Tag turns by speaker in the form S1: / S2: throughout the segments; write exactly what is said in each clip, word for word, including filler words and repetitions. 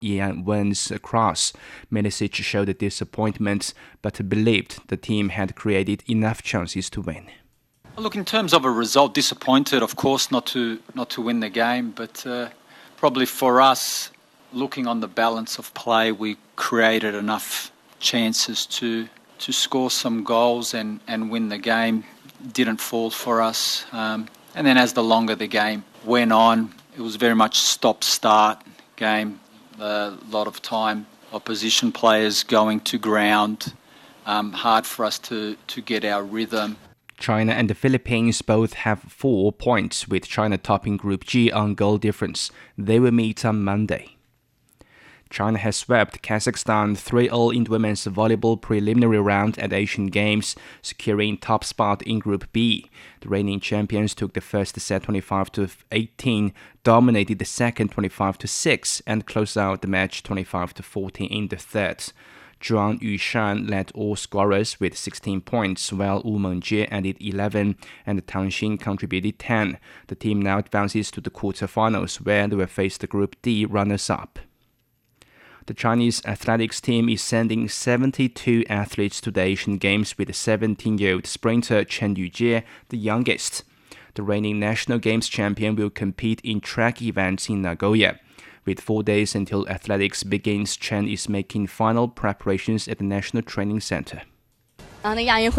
S1: Ian Wen's cross. Milicic showed disappointment, but believed the team had created enough chances to win.
S2: Look, in terms of a result, disappointed, of course, not to not to win the game, but uh, probably for us, looking on the balance of play, we created enough chances to to score some goals and, and win the game. Didn't fall for us. Um, and then as the longer the game went on, it was very much stop-start game. A lot of time, opposition players going to ground. Um, hard for us to, to get our rhythm.
S1: China and the Philippines both have four points, with China topping Group G on goal difference. They will meet on Monday. China has swept Kazakhstan three nil in the women's volleyball preliminary round at Asian Games, securing top spot in Group B. The reigning champions took the first set twenty-five to eighteen, dominated the second twenty-five to six, and closed out the match twenty-five to fourteen in the third. Zhuang Yushan led all scorers with sixteen points, while Wu Mengjie added eleven and Tang Xin contributed ten. The team now advances to the quarterfinals, where they will face the Group D runners-up. The Chinese athletics team is sending seventy-two athletes to the Asian Games, with seventeen-year-old sprinter Chen Yujie the youngest. The reigning National Games champion will compete in track events in Nagoya. With four days until athletics begins, Chen is making final preparations at the National Training Center.
S3: I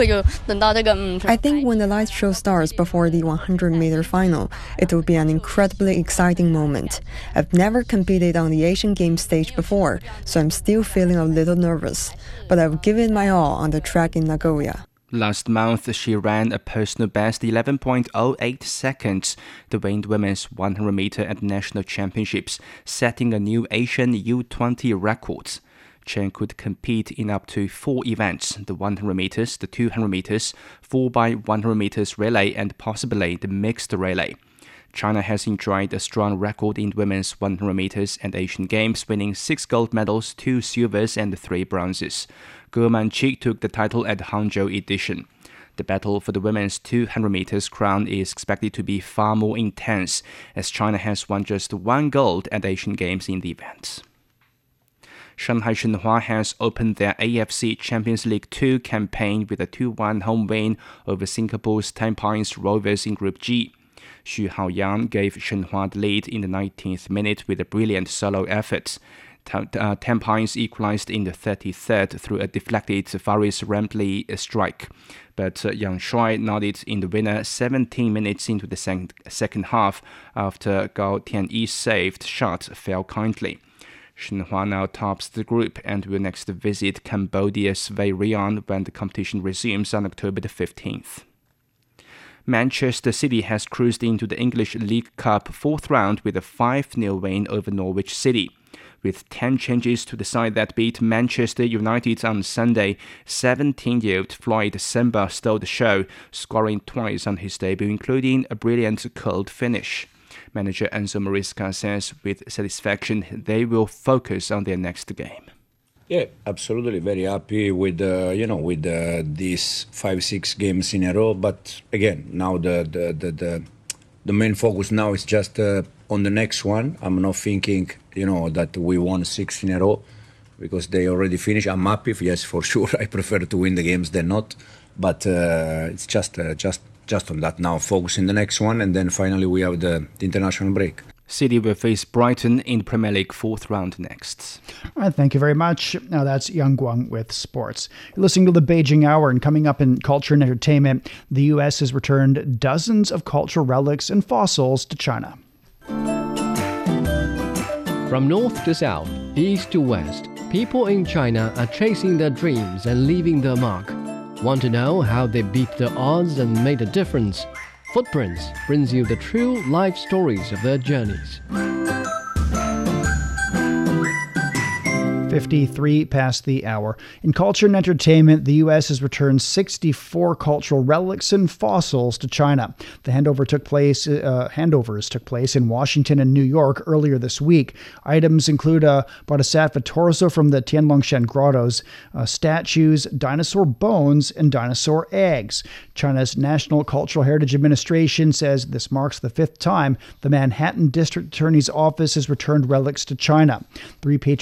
S3: think when the light show starts before the one hundred meter final, it will be an incredibly exciting moment. I've never competed on the Asian Games stage before, so I'm still feeling a little nervous. But I've given my all on the track in Nagoya.
S1: Last month, she ran a personal best eleven point oh eight seconds to win the women's one hundred meter at National Championships, setting a new Asian U twenty record. Chen could compete in up to four events: the one hundred meters, the two hundred meters, four by one hundred meters relay, and possibly the mixed relay. China has enjoyed a strong record in women's one hundred meters and Asian Games, winning six gold medals, two silvers, and three bronzes. Ge Manqi took the title at the Hangzhou edition. The battle for the women's two hundred meters crown is expected to be far more intense, as China has won just one gold at Asian Games in the event. Shanghai Shenhua has opened their A F C Champions League two campaign with a two one home win over Singapore's Tampines Rovers in Group G. Xu Haoyang gave Shenhua the lead in the nineteenth minute with a brilliant solo effort. Tampines equalized in the thirty-third through a deflected Faris Rampley strike, but Yang Shuai nodded in the winner seventeen minutes into the second, second half after Gao Tianyi's saved shot fell kindly. Shenhua now tops the group and will next visit Cambodia's Veyrion when the competition resumes on October the fifteenth. Manchester City has cruised into the English League Cup fourth round with a five nil win over Norwich City. With ten changes to the side that beat Manchester United on Sunday, seventeen-year-old Floyd Semba stole the show, scoring twice on his debut, including a brilliant cold finish. Manager Enzo Maresca says with satisfaction they will focus on their next game.
S4: Yeah, absolutely. Very happy with uh, you know with uh, these five six games in a row. But again, now the the the the, the main focus now is just uh, on the next one. I'm not thinking you know that we won six in a row because they already finished. I'm happy. Yes, for sure. I prefer to win the games than not. But uh, it's just uh, just. Just on that now, focus in the next one, and then finally we have the, the international break.
S1: City will face Brighton in the Premier League fourth round next.
S5: All right, thank you very much. Now that's Yang Guang with sports. You're listening to the Beijing Hour, and coming up in culture and entertainment, the U S has returned dozens of cultural relics and fossils to China.
S6: From north to south, east to west, people in China are chasing their dreams and leaving their mark. Want to know how they beat the odds and made a difference? Footprints brings you the true life stories of their journeys.
S5: fifty-three past the hour. In culture and entertainment, the U S has returned sixty-four cultural relics and fossils to China. The handover took place, uh, handovers took place in Washington and New York earlier this week. Items include a Bodhisattva torso from the Tianlongshan grottos, uh, statues, dinosaur bones, and dinosaur eggs. China's National Cultural Heritage Administration says this marks the fifth time the Manhattan District Attorney's Office has returned relics to China. The